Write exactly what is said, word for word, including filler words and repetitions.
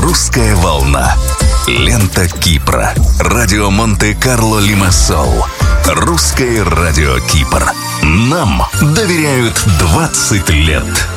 «Русская волна». Лента Кипра. Радио Монте-Карло Лимассол. Русское радио Кипр. Нам доверяют двадцать лет.